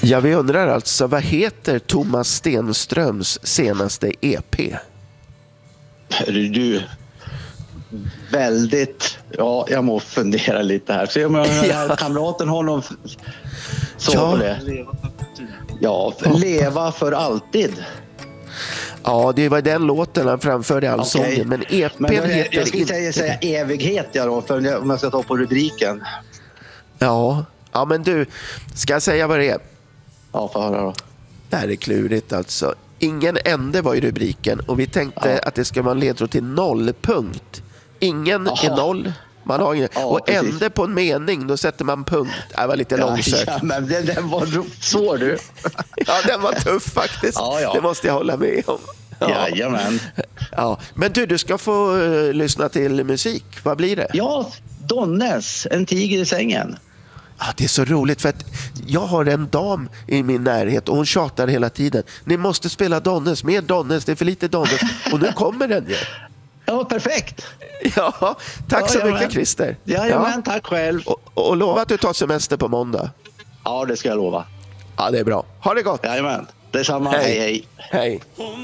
Ja, vi undrar alltså, vad heter Thomas Stenströms senaste EP? Du, väldigt... Ja, jag må fundera lite här. Se om kamraten har någon så på det. Ja, leva för alltid. Ja, det var den låten han framförde all sången. Men EPn heter jag skulle säga evighet, då, för om jag ska ta på rubriken. Ja, men du, ska jag säga vad det är? Ja, för höra då. Det här är klurigt alltså. Ingen ände var i rubriken och vi tänkte att det ska vara en ledtråd till nollpunkt. Ingen är noll. Man har ingen. Och ände på en mening, då sätter man punkt. Det var lite långsökt. Ja, men den var svår, du. Ja, den var tuff faktiskt. Ja. Det måste jag hålla med om. Ja. Jajamän. Ja. Men du ska få lyssna till musik. Vad blir det? Ja, Donnes, En tiger i sängen. Ja, det är så roligt för att jag har en dam i min närhet och hon tjatar hela tiden. Ni måste spela Donnes, mer Donnes, det är för lite Donnes. Och nu kommer den ju. Ja, perfekt. Ja, tack så mycket, Christer. Jajamän, tack själv. Och lova att du tar semester på måndag. Ja, det ska jag lova. Ja, det är bra. Ha det gott. Jajamän, detsamma. Hej. Hej.